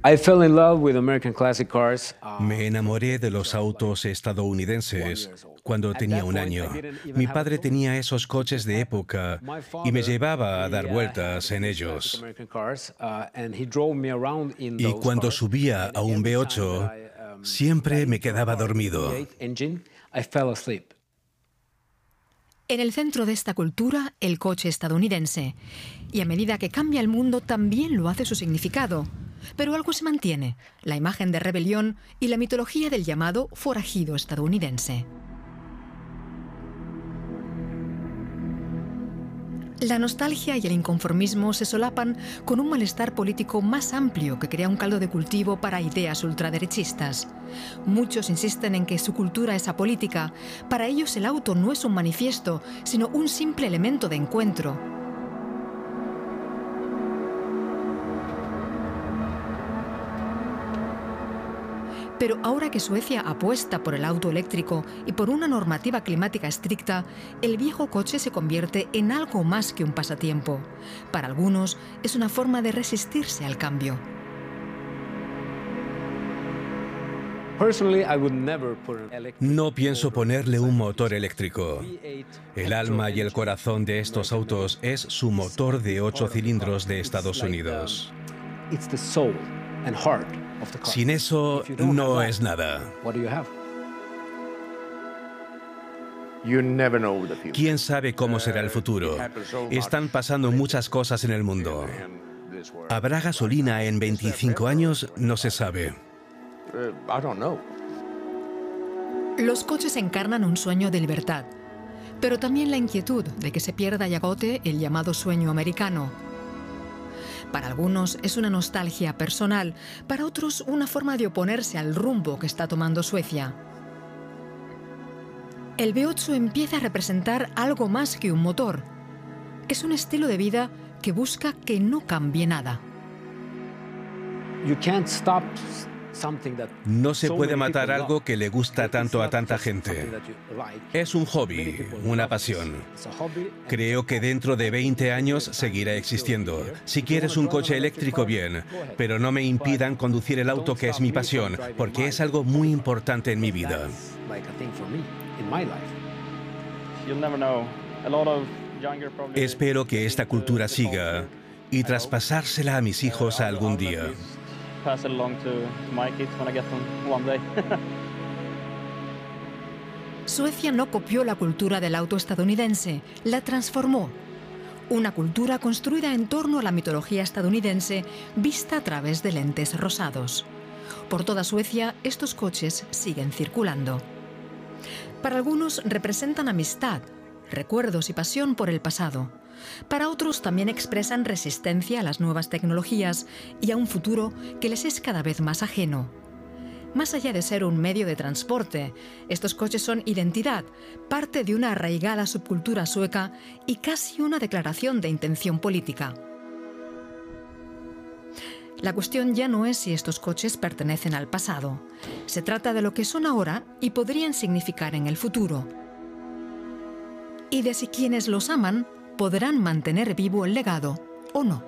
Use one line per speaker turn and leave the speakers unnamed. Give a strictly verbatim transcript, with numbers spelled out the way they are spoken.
Me enamoré de los autos estadounidenses cuando tenía un año. Mi padre tenía esos coches de época y me llevaba a dar vueltas en ellos. Y cuando subía a un V ocho, siempre me quedaba dormido.
En el centro de esta cultura, el coche estadounidense. Y a medida que cambia el mundo, también lo hace su significado. Pero algo se mantiene, la imagen de rebelión y la mitología del llamado forajido estadounidense. La nostalgia y el inconformismo se solapan con un malestar político más amplio que crea un caldo de cultivo para ideas ultraderechistas. Muchos insisten en que su cultura es apolítica. Para ellos el auto no es un manifiesto, sino un simple elemento de encuentro. Pero ahora que Suecia apuesta por el auto eléctrico y por una normativa climática estricta, el viejo coche se convierte en algo más que un pasatiempo. Para algunos, es una forma de resistirse al cambio.
No pienso ponerle un motor eléctrico. El alma y el corazón de estos autos es su motor de ocho cilindros de Estados Unidos. Sin eso, no es nada. ¿Quién sabe cómo será el futuro? Están pasando muchas cosas en el mundo. ¿Habrá gasolina en veinticinco años? No se sabe.
Los coches encarnan un sueño de libertad, pero también la inquietud de que se pierda y agote el llamado sueño americano. Para algunos es una nostalgia personal, para otros una forma de oponerse al rumbo que está tomando Suecia. El V ocho empieza a representar algo más que un motor. Es un estilo de vida que busca que no cambie nada.
No se puede matar algo que le gusta tanto a tanta gente. Es un hobby, una pasión. Creo que dentro de veinte años seguirá existiendo. Si quieres un coche eléctrico, bien, pero no me impidan conducir el auto que es mi pasión, porque es algo muy importante en mi vida. Espero que esta cultura siga y traspasársela a mis hijos algún día.
Pass it along to my kids when I get them one day.
Suecia no copió la cultura del auto estadounidense, la transformó. Una cultura construida en torno a la mitología estadounidense vista a través de lentes rosados. Por toda Suecia, estos coches siguen circulando. Para algunos representan amistad, recuerdos y pasión por el pasado. Para otros también expresan resistencia a las nuevas tecnologías y a un futuro que les es cada vez más ajeno. Más allá de ser un medio de transporte, estos coches son identidad, parte de una arraigada subcultura sueca y casi una declaración de intención política. La cuestión ya no es si estos coches pertenecen al pasado. Se trata de lo que son ahora y podrían significar en el futuro. Y de si quienes los aman podrán mantener vivo el legado o no.